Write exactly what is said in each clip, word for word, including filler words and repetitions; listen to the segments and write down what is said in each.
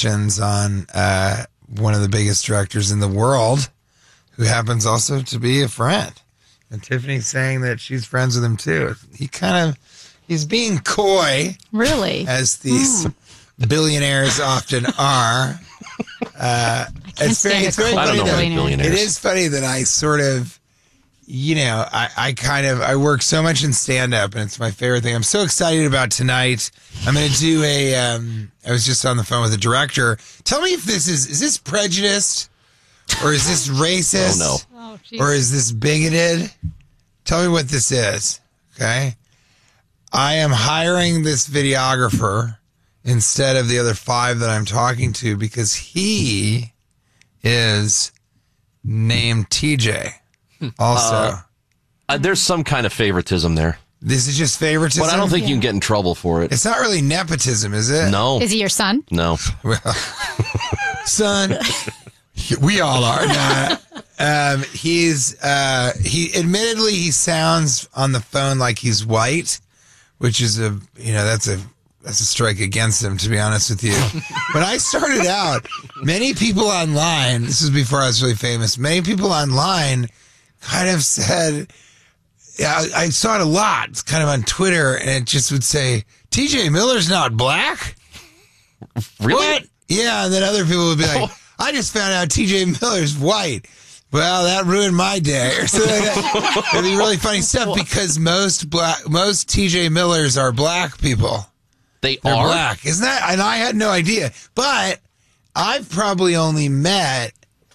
Congratulations on uh, one of the biggest directors in the world, who happens also to be a friend. And Tiffany's saying that she's friends with him too. He kind of, he's being coy. Really? As these mm. billionaires often are. Uh, it's very, it's very funny that, it is funny that I sort of, you know, I, I kind of, I work so much in stand-up, and it's my favorite thing. I'm so excited about tonight. I'm going to do a, um, I was just on the phone with the director. Tell me if this is, is this prejudiced? Or is this racist? Oh, no. Oh, or is this bigoted? Tell me what this is, okay? I am hiring this videographer instead of the other five that I'm talking to because he is named T J also. Uh, uh, there's some kind of favoritism there. This is just favoritism? But I don't think yeah. you can get in trouble for it. It's not really nepotism, is it? No. Is he your son? No. Well, son, we all are. Nah. Um, he's, uh, he, admittedly, he sounds on the phone like he's white, which is a, you know, that's a, that's a strike against him, to be honest with you. When I started out, many people online, this was before I was really famous, many people online kind of said, yeah, I, I saw it a lot, it's kind of on Twitter, and it just would say, T J Miller's not black? Really? What? Yeah, and then other people would be like, I just found out T J Miller's white. Well, that ruined my day. Or something like that. It'd be really funny stuff because most black, most T J Millers are black people. They They're are? black. Isn't that? And I had no idea. But I've probably only met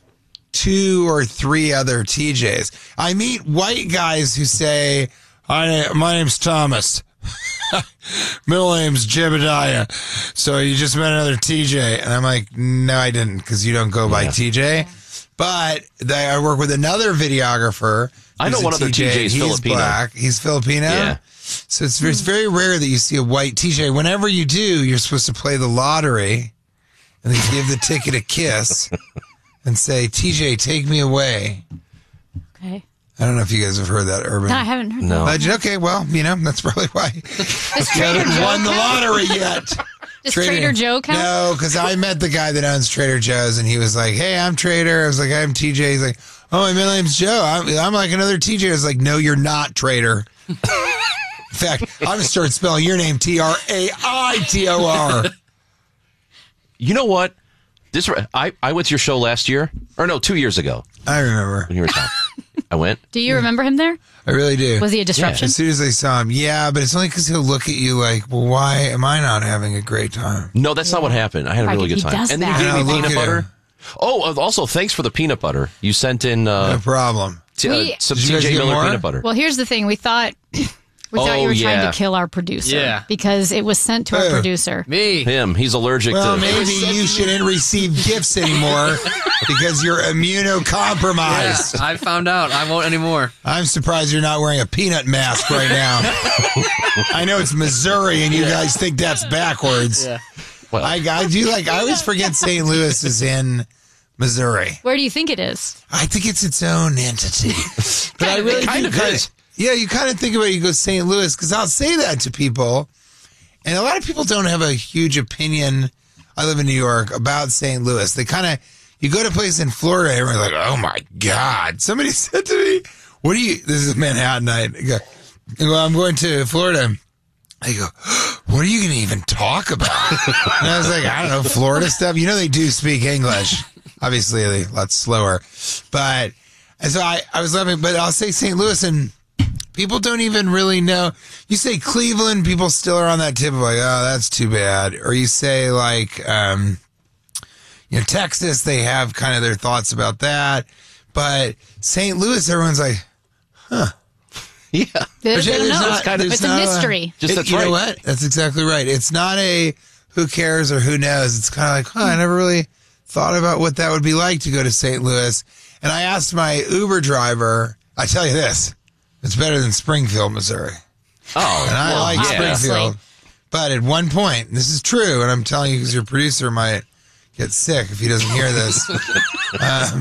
two or three other T Js. I meet white guys who say, Hi, my name's Thomas. Middle name's Jebediah. So you just met another T J. And I'm like, no, I didn't, because you don't go by yeah. T J. But they, I work with another videographer. I know one other T J is He's Filipino. Black. He's Filipino. Yeah. So it's, it's very rare that you see a white T J. Whenever you do, you're supposed to play the lottery and then give the ticket a kiss and say, T J, take me away. Okay. I don't know if you guys have heard that urban No, I haven't heard no. that. legend. Okay, well, you know, that's probably why you haven't won the lottery yet. Does Trader, Trader Joe count? No, because I met the guy that owns Trader Joe's, and he was like, hey, I'm Trader. I was like, I'm T J. He's like, oh, my middle name's Joe. I'm, I'm like another T J. I was like, no, you're not Trader. In fact, I'm going to start spelling your name T R A I T O R. You know what? This I, I went to your show last year. Or no, two years ago. I remember. When you were talking. I went. Do you remember him there? I really do. Was he a disruption? Yeah. As soon as I saw him, yeah, but it's only because he'll look at you like, well, why am I not having a great time? No, that's not what happened. I had a really good time. And then you gave me peanut butter. Oh, also, thanks for the peanut butter. You sent in... Uh, no problem. T- uh, some T J Miller peanut butter. Well, here's the thing. We thought... We thought oh, you were yeah. trying to kill our producer. Yeah. Because it was sent to our Who? producer. Me. Him. He's allergic well, to... Well, maybe you shouldn't receive gifts anymore because you're immunocompromised. Yeah, I found out. I won't anymore. I'm surprised you're not wearing a peanut mask right now. I know it's Missouri and you guys think that's backwards. Yeah. Well. I, I do like, I always forget Saint Louis is in Missouri. Where do you think it is? I think it's its own entity. But I really kind think of kind is. of, yeah, you kind of think about it, you go Saint Louis, because I'll say that to people, and a lot of people don't have a huge opinion, I live in New York, about Saint Louis. They kind of, you go to a place in Florida, and everyone's like, oh my God. Somebody said to me, what do you, this is Manhattan, I go, I go I'm going to Florida. I go, what are you going to even talk about? And I was like, I don't know, Florida stuff. You know, they do speak English. Obviously, a lot slower. But, and so I, I was laughing, but I'll say Saint Louis, and people don't even really know. You say Cleveland, people still are on that tip of like, oh, that's too bad. Or you say like, um, you know, Texas, they have kind of their thoughts about that. But Saint Louis, everyone's like, huh. Yeah. They, But they yeah, don't there's know. not- there's It's a not mystery. Just It- that's you right. know what? That's exactly right. It's not a who cares or who knows. It's kind of like, huh, I never really thought about what that would be like to go to Saint Louis. And I asked my Uber driver, I tell you this, it's better than Springfield, Missouri. Oh, And I well, like yeah. Springfield. But at one point, and this is true, and I'm telling you because your producer might get sick if he doesn't hear this. um,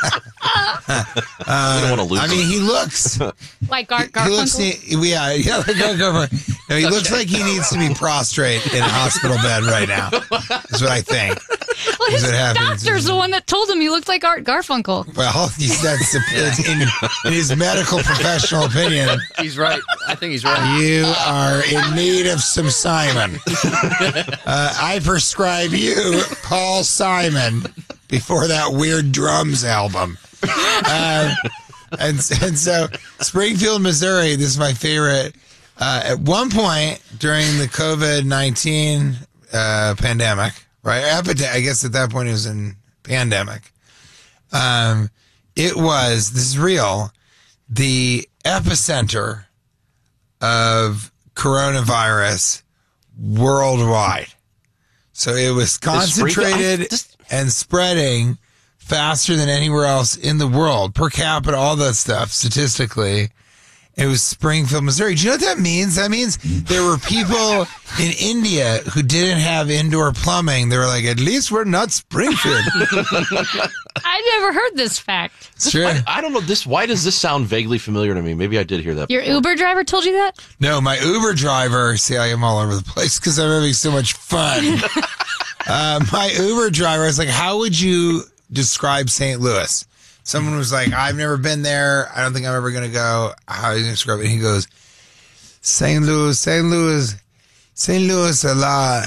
I don't want to lose I mean, he looks... Like Gar- He looks, Garfunkel? he, yeah, yeah, like Garfunkel. No, he looks like he needs to be prostrate in a hospital bed right now. Is what I think. Well, his doctor's the one that told him he looked like Art Garfunkel. Well, he's, that's in, in his medical professional opinion. He's right. I think he's right. You are in need of some Simon. Uh, I prescribe you Paul Simon before that Weird Drums album. Uh, and, and so, Springfield, Missouri, this is my favorite. Uh, at one point during the COVID nineteen uh, pandemic, right? I guess at that point it was in pandemic. Um, it was, this is real, the epicenter of coronavirus worldwide. So it was concentrated I, just, and spreading faster than anywhere else in the world, per capita, all that stuff, statistically. It was Springfield, Missouri. Do you know what that means? That means there were people in India who didn't have indoor plumbing. They were like, at least we're not Springfield. I never heard this fact. This, sure. I, I don't know this. Why does this sound vaguely familiar to me? Maybe I did hear that Your before. Uber driver told you that? No, my Uber driver, see, I am all over the place because I'm having so much fun. uh, my Uber driver was like, how would you describe Saint Louis? Someone was like, I've never been there. I don't think I'm ever going to go. How are you going to describe it? And he goes, Saint Louis, Saint Louis, Saint Louis a lot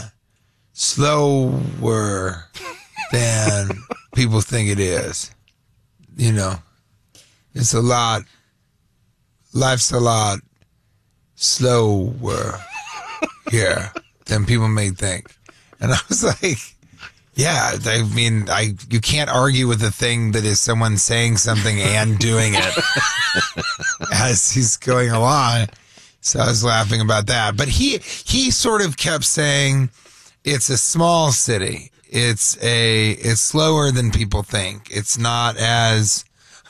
slower than people think it is. You know, it's a lot, life's a lot slower here than people may think. And I was like, yeah, I mean, I you can't argue with a thing that is someone saying something and doing it as he's going along. So I was laughing about that. But he he sort of kept saying it's a small city. It's a it's slower than people think. It's not as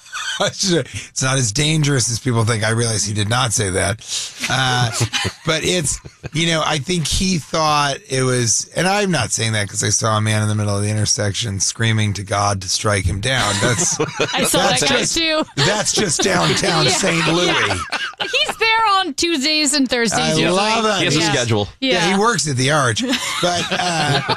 it's not as dangerous as people think. I realize he did not say that. Uh, but it's, you know, I think he thought it was, and I'm not saying that because I saw a man in the middle of the intersection screaming to God to strike him down. That's I saw that's that guy just, too. That's just downtown yeah, Saint Louis. Yeah. He's there on Tuesdays and Thursdays. I usually. love it. He has yeah. a schedule. Yeah. yeah, he works at the Arch. But, uh,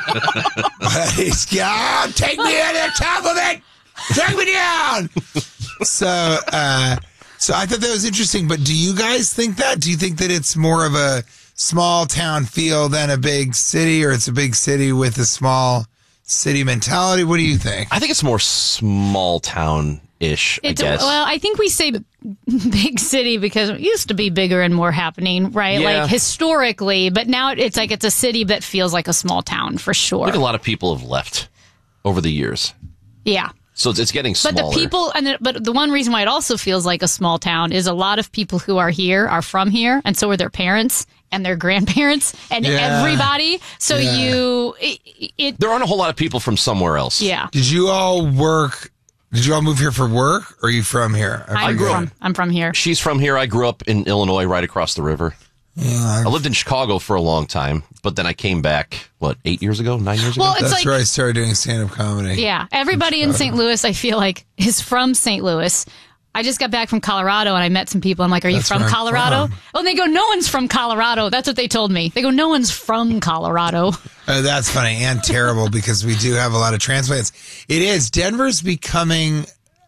but he's, oh, take me to the top of it. Take me down. So, uh, so I thought that was interesting. But do you guys think that? Do you think that it's more of a small town feel than a big city, or it's a big city with a small city mentality? What do you think? I think it's more small town ish. I It's, guess. well, I think we say big city because it used to be bigger and more happening, right? Yeah. Like historically, but now it's like it's a city that feels like a small town for sure. I think a lot of people have left over the years. Yeah. So it's, it's getting smaller. But the people, and the, but the one reason why it also feels like a small town is a lot of people who are here are from here, and so are their parents and their grandparents and Yeah. everybody. So Yeah. you, it, it, There aren't a whole lot of people from somewhere else. yeah. Did you all work? Did you all move here for work, or are you from here? I I'm forget. from, I'm from here. She's from here. I grew up in Illinois, right across the river. Yeah, I lived in Chicago for a long time, but then I came back, what, eight years ago, nine years ago? Well, it's that's like, where I started doing stand-up comedy. yeah, everybody in Saint Louis, I feel like, is from Saint Louis. I just got back from Colorado and I met some people. I'm like, are you That's from where I'm Colorado? from. Oh, and they go, no one's from Colorado. That's what they told me. They go, no one's from Colorado. Uh, that's funny and terrible because we do have a lot of transplants. It is. Denver's becoming,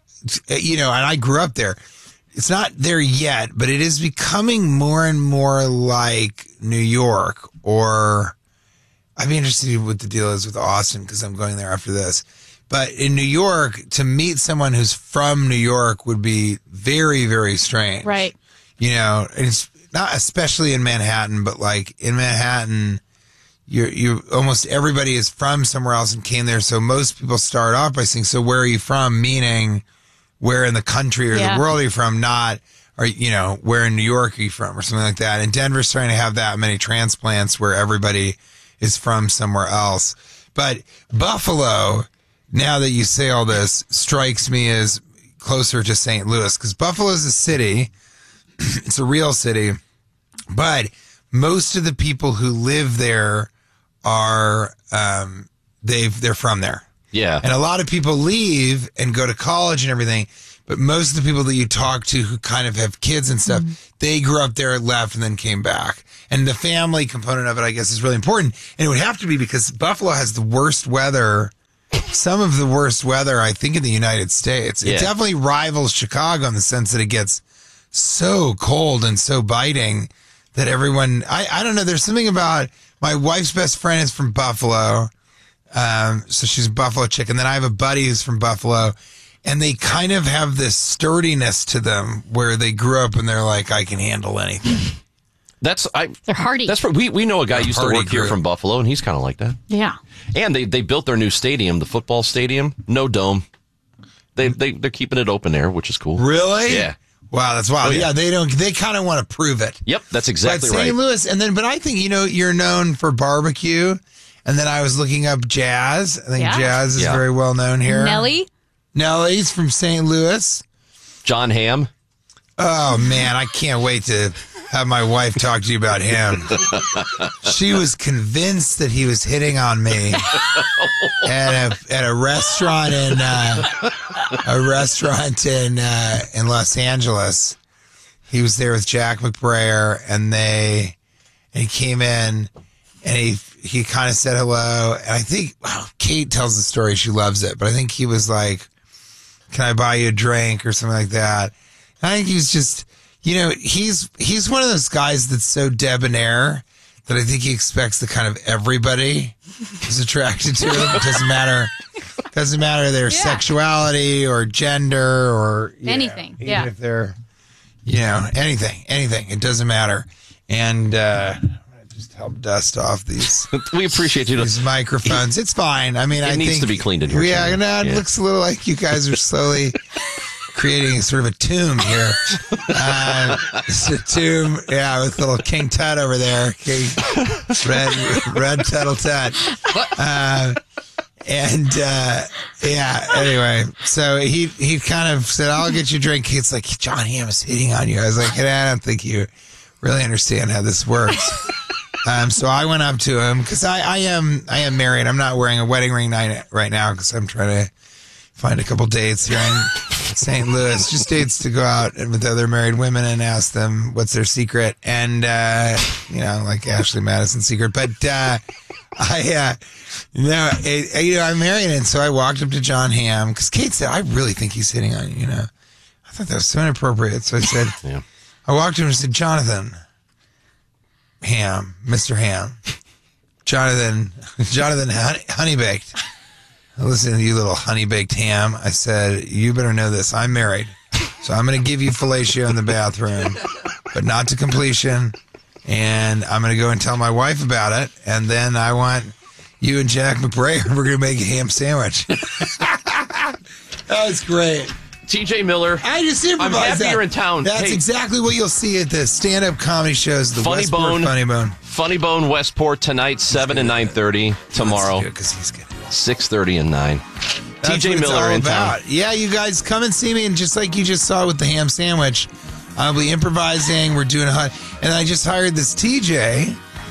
you know, and I grew up there. It's not there yet, but it is becoming more and more like New York, or I'd be interested in what the deal is with Austin because I'm going there after this. But in New York, to meet someone who's from New York would be very, very strange. Right. You know, and it's not especially in Manhattan, but like in Manhattan, you you almost everybody is from somewhere else and came there. So most people start off by saying, so where are you from? Meaning, where in the country or Yeah. the world are you from? Not, or, you know, where in New York are you from or something like that. And Denver's starting to have that many transplants where everybody is from somewhere else. But Buffalo, now that you say all this, strikes me as closer to Saint Louis because Buffalo's a city. It's a real city. But most of the people who live there are, um, they've, they're from there. Yeah. And a lot of people leave and go to college and everything, but most of the people that you talk to who kind of have kids and stuff, mm-hmm. they grew up there, left, and then came back. And the family component of it, I guess, is really important. And it would have to be because Buffalo has the worst weather some of the worst weather, I think, in the United States. It Yeah. definitely rivals Chicago in the sense that it gets so cold and so biting that everyone, I, I don't know, there's something about, my wife's best friend is from Buffalo. Um, so she's a Buffalo chick. And then I have a buddy who's from Buffalo. And they kind of have this sturdiness to them where they grew up and they're like, I can handle anything. That's I. They're hardy. That's we we know a guy used to work here from Buffalo, and he's kind of like that. Yeah. And they, they built their new stadium, the football stadium, no dome. They they they're keeping it open air, which is cool. Really? Yeah. Wow, that's wild. Oh, yeah. yeah, they don't. They kind of want to prove it. Yep, that's exactly but right. Saint Louis, and then, but I think you know you're known for barbecue, and then I was looking up jazz. I think Yeah. jazz is Yeah. very well known here. Nelly? Nelly's from Saint Louis. John Hamm. Oh man, I can't wait to have my wife talk to you about him. She was convinced that he was hitting on me at a at a restaurant in uh, a restaurant in uh, in Los Angeles. He was there with Jack McBrayer, and they and he came in and he he kind of said hello. And I think wow, Kate tells the story; she loves it. But I think he was like, "Can I buy you a drink?" or something like that. And I think he was just. You know, he's he's one of those guys that's so debonair that I think he expects that kind of everybody is attracted to him. It doesn't matter, doesn't matter their Yeah. sexuality or gender or you Anything, know, even yeah. if they're, you know, anything, anything. It doesn't matter. And uh, just help dust off these We appreciate you. these microphones. It's fine. I mean, It I needs think to be cleaned in here, Yeah, too. no, it Yeah. looks a little like you guys are slowly. Creating sort of a tomb here. Uh, it's a tomb, yeah, with little King Tut over there. King, red, red Tuttle Tut. Uh, and, uh, yeah, anyway, so he, he kind of said, I'll get you a drink. It's like, John Hamm is hitting on you. I was like, hey, I don't think you really understand how this works. Um, so I went up to him because I, I am, I am married. I'm not wearing a wedding ring night right now because I'm trying to find a couple dates here in Saint Louis, just dates to go out with other married women and ask them what's their secret. And, uh, you know, like Ashley Madison's secret. But, uh, I, uh, you know, it, you know, I'm married. And so I walked up to John Hamm because Kate said, I really think he's hitting on you, you know. I thought that was so inappropriate. So I said, Yeah. I walked to him and said, Jonathan Hamm, Mister Hamm, Jonathan, Jonathan Honey, Honey Baked. Listen to you, little honey baked ham. I said, you better know this. I'm married. So I'm going to give you fellatio in the bathroom, but not to completion. And I'm going to go and tell my wife about it. And then I want you and Jack McBrayer, we're going to make a ham sandwich. That was great. T J Miller. I just improvised I'm happy that. you're in town. That's Hey. exactly what you'll see at the stand-up comedy shows. The Funny Westport Bone. Funny Bone. Funny Bone Westport tonight, seven and nine thirty. Tomorrow, Because he's good. six thirty and nine. That's T J what it's Miller all in about. town. Yeah, you guys come and see me, and just like you just saw with the ham sandwich, I'll be improvising. We're doing a hot, and I just hired this T J,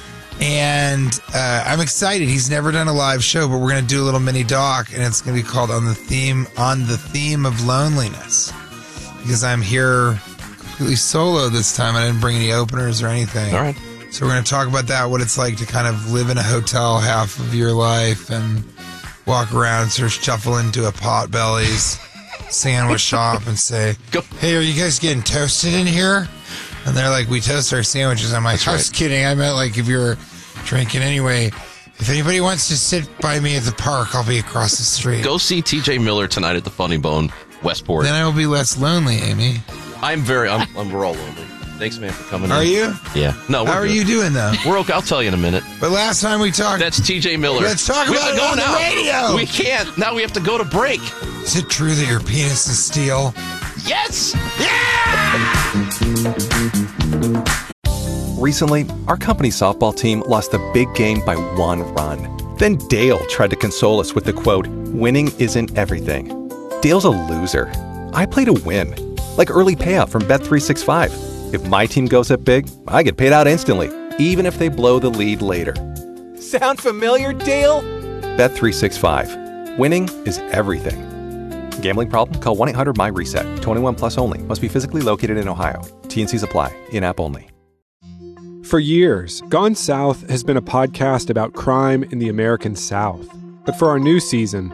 and uh, I'm excited. He's never done a live show, but we're going to do a little mini doc, and it's going to be called on the theme on the theme of loneliness, because I'm here completely solo this time. I didn't bring any openers or anything. All right. So we're going to talk about that, what it's like to kind of live in a hotel half of your life and walk around and sort of shuffle into a Potbelly's sandwich shop and say, Go. hey, are you guys getting toasted in here? And they're like, we toast our sandwiches. I'm like, I was kidding. I meant like if you're drinking anyway. If anybody wants to sit by me at the park, I'll be across the street. Go see T J Miller tonight at the Funny Bone Westport. Then I will be less lonely, Amy. I'm very, I'm, I'm we're all lonely. Thanks, man, for coming Are in. you? Yeah. No, we're How are good. you doing, though? We're okay. I'll tell you in a minute. But last time we talked, That's T J Miller. Let's talk we about have to it go on the now. radio. We can't. Now we have to go to break. is it true that your penis is steel? Yes. Recently, our company softball team lost the big game by one run. Then Dale tried to console us with the quote, winning isn't everything. Dale's a loser. I play to win. Like early payout from Bet three sixty-five. If my team goes up big, I get paid out instantly, even if they blow the lead later. Sound familiar, Dale? Bet three sixty-five. Winning is everything. Gambling problem? Call one eight hundred my reset. twenty-one plus only. Must be physically located in Ohio. T and Cs apply. In-app only. For years, Gone South has been a podcast about crime in the American South. But for our new season,